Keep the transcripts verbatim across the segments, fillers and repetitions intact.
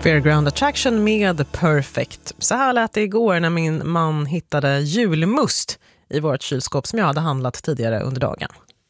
Fairground Attraction med Perfect. Så här lät det igår när min man hittade julmust i vårt kylskåp som jag hade handlat tidigare under dagen.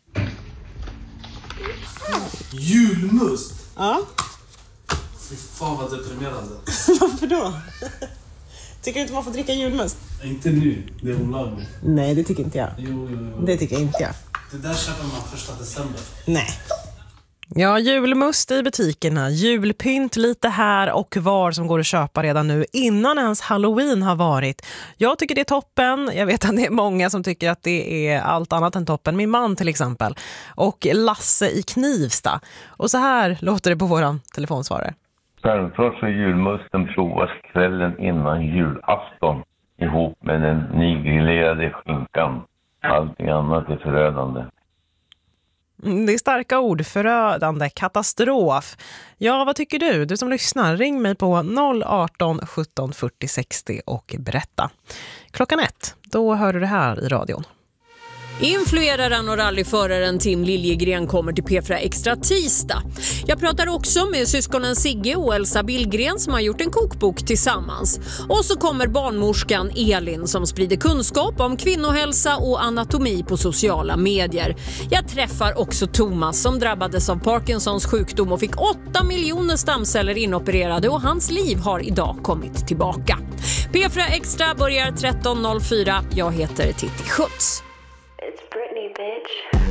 Julmust? Ja. Fy fan vad deprimerande. Varför då? Tycker du inte man får dricka julmust? Inte nu, det är olagligt. Nej, det tycker inte jag. Jo, jo, jo. Det tycker jag inte jag. Det där köper man första december. Nej. Ja, julmust i butikerna, julpynt lite här och var som går att köpa redan nu innan ens Halloween har varit. Jag tycker det är toppen, jag vet att det är många som tycker att det är allt annat än toppen. Min man till exempel och Lasse i Knivsta. Och så här låter det på våran telefonsvarare. Självklart så julmusten provas kvällen innan julafton ihop med den nygrillerade skinkan. Allting annat är förödande. Det är starka ord, förödande, katastrof. Ja, vad tycker du? Du som lyssnar, ring mig på noll arton sjutton fyrtio sextio och berätta. Klockan ett, då hör du det här i radion. Influeraren och rallyföraren Tim Liljegren kommer till P fyra Extra tisdag. Jag pratar också med syskonen Sigge och Elsa Billgren som har gjort en kokbok tillsammans. Och så kommer barnmorskan Elin som sprider kunskap om kvinnohälsa och anatomi på sociala medier. Jag träffar också Thomas som drabbades av Parkinsons sjukdom och fick åtta miljoner stamceller inopererade och hans liv har idag kommit tillbaka. P fyra Extra börjar tretton noll fyra. Jag heter Titti Schutz. It's Britney, bitch.